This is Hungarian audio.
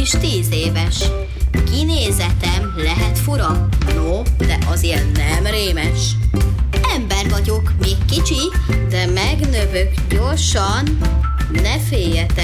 is 10 éves. Kinézetem lehet fura, no, de azért nem rémes. Ember vagyok, még kicsi, de megnövök gyorsan. Ne féljetek,